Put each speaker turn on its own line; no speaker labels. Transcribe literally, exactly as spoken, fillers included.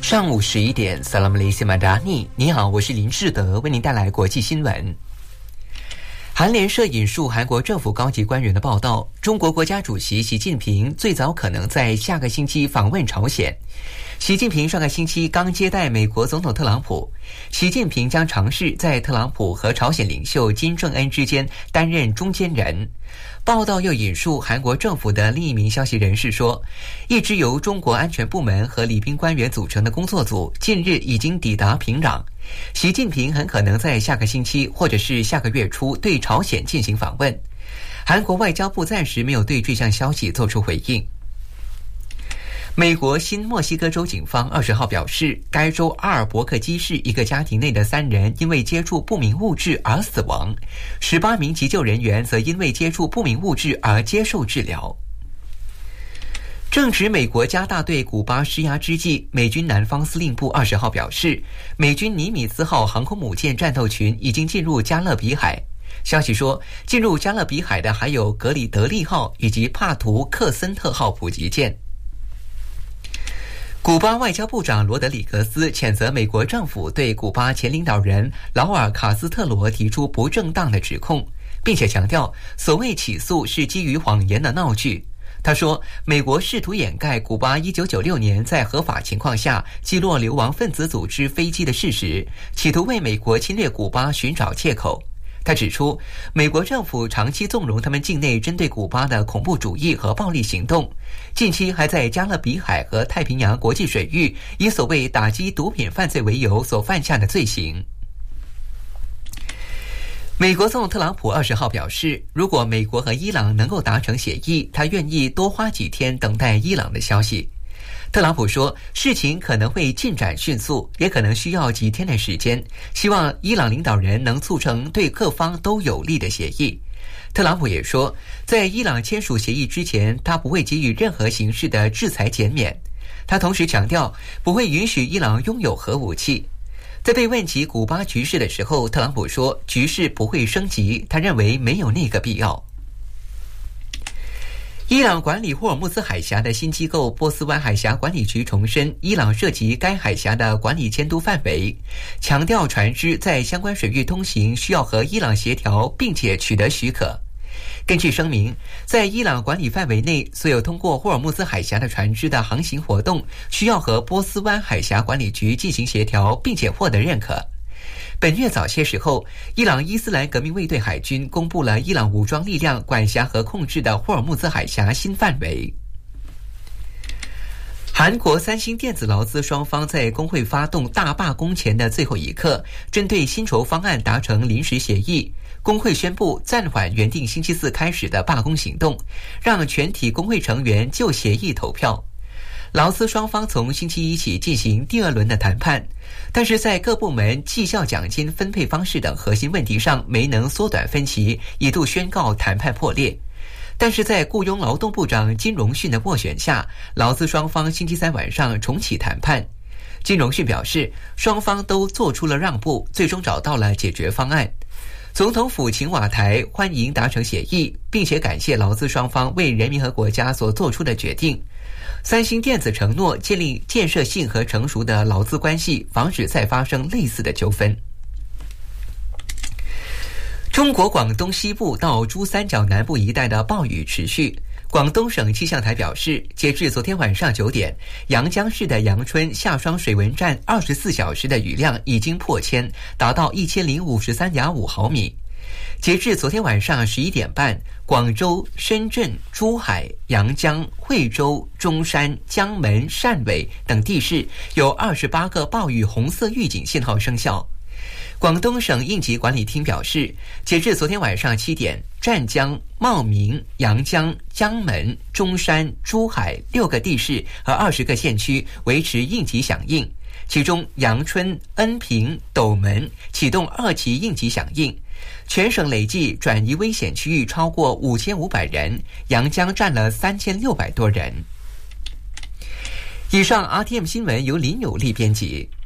上午十一点 Salam Malaysia Madani， 你好，我是林志德，为您带来国际新闻。韩联社引述韩国政府高级官员的报道，中国国家主席习近平最早可能在下个星期访问朝鲜。习近平上个星期刚接待美国总统特朗普，习近平将尝试在特朗普和朝鲜领袖金正恩之间担任中间人。报道又引述韩国政府的另一名消息人士说，一支由中国安全部门和礼宾官员组成的工作组近日已经抵达平壤，习近平很可能在下个星期或者是下个月初对朝鲜进行访问。韩国外交部暂时没有对这项消息做出回应。美国新墨西哥州警方二十号表示，该州阿尔伯克基市一个家庭内的三人因为接触不明物质而死亡，十八名急救人员则因为接触不明物质而接受治疗。正值美国加大对古巴施压之际，美军南方司令部二十号表示，美军尼米兹号航空母舰战斗群已经进入加勒比海。消息说，进入加勒比海的还有格里德利号以及帕图克森特号补给舰。古巴外交部长罗德里格斯谴责美国政府对古巴前领导人劳尔·卡斯特罗提出不正当的指控，并且强调所谓起诉是基于谎言的闹剧。他说，美国试图掩盖古巴一九九六年在合法情况下击落流亡分子组织飞机的事实，企图为美国侵略古巴寻找借口。他指出，美国政府长期纵容他们境内针对古巴的恐怖主义和暴力行动，近期还在加勒比海和太平洋国际水域以所谓打击毒品犯罪为由所犯下的罪行。美国总统特朗普二十号表示，如果美国和伊朗能够达成协议，他愿意多花几天等待伊朗的消息。特朗普说，事情可能会进展迅速，也可能需要几天的时间，希望伊朗领导人能促成对各方都有利的协议。特朗普也说，在伊朗签署协议之前，他不会给予任何形式的制裁减免。他同时强调，不会允许伊朗拥有核武器。在被问及古巴局势的时候，特朗普说，局势不会升级，他认为没有那个必要。伊朗管理霍尔木兹海峡的新机构波斯湾海峡管理局重申，伊朗涉及该海峡的管理监督范围，强调船只在相关水域通行需要和伊朗协调，并且取得许可。根据声明，在伊朗管理范围内，所有通过霍尔木兹海峡的船只的航行活动需要和波斯湾海峡管理局进行协调，并且获得认可。本月早些时候，伊朗伊斯兰革命卫队海军公布了伊朗武装力量管辖和控制的霍尔木兹海峡新范围。韩国三星电子劳资双方在工会发动大罢工前的最后一刻，针对薪酬方案达成临时协议。工会宣布暂缓原定星期四开始的罢工行动，让全体工会成员就协议投票。劳资双方从星期一起进行第二轮的谈判，但是在各部门绩效奖金分配方式等核心问题上没能缩短分歧，一度宣告谈判破裂。但是在雇佣劳动部长金荣训的斡旋下，劳资双方星期三晚上重启谈判。金荣训表示，双方都做出了让步，最终找到了解决方案。总统府青瓦台欢迎达成协议，并且感谢劳资双方为人民和国家所做出的决定。三星电子承诺建立建设性和成熟的劳资关系，防止再发生类似的纠纷。中国广东西部到珠三角南部一带的暴雨持续。广东省气象台表示，截至昨天晚上九点，阳江市的阳春下双水文站二十四小时的雨量已经破千，达到一千零五十三点五毫米。截至昨天晚上十一点半，广州、深圳、珠海、阳江、惠州、中山、江门、汕尾等地市有二十八个暴雨红色预警信号生效。广东省应急管理厅表示，截至昨天晚上七点，湛江、茂名、阳江、江门、中山、珠海六个地市和二十个县区维持应急响应，其中阳春、恩平、斗门启动二级应急响应。全省累计转移危险区域超过五千五百人，阳江占了三千六百多人。以上 R T M 新闻由林有利编辑。